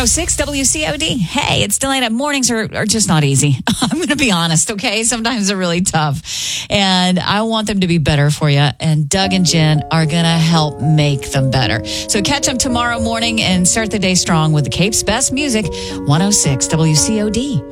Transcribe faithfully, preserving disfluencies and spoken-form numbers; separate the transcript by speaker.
Speaker 1: oh six W C O D. Hey, it's Delana. Mornings are, are just not easy. I'm going to be honest, okay? Sometimes they're really tough. And I want them to be better for you. And Doug and Jen are going to help make them better. So catch them tomorrow morning and start the day strong with the Cape's best music, one oh six W C O D.